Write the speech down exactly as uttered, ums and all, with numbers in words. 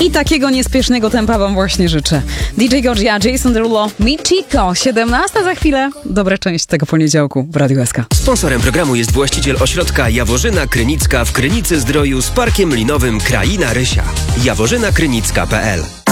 I takiego niespiesznego tempa wam właśnie życzę. D J Godzia, Jason Derulo, Michiko. siedemnasta za chwilę. Dobra część tego poniedziałku w Radiu S K. Sponsorem programu jest właściciel ośrodka Jaworzyna Krynicka w Krynicy Zdroju z parkiem linowym Kraina Rysia. jaworzyna krynicka kropka p l